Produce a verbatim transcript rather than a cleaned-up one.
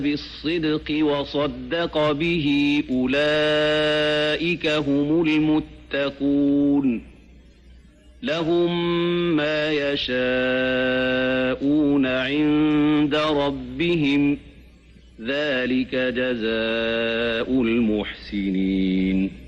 بالصدق وصدق به أولئك هم المتقون لهم ما يشاءون عند ربهم ذلك جزاء المحسنين